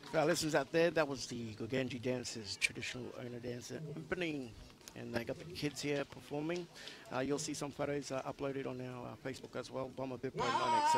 For our listeners out there, that was the Gogenji Dancers traditional owner dance opening. And they got the kids here performing. You'll see some photos uploaded on our Facebook as well, Bomber Bippo 987.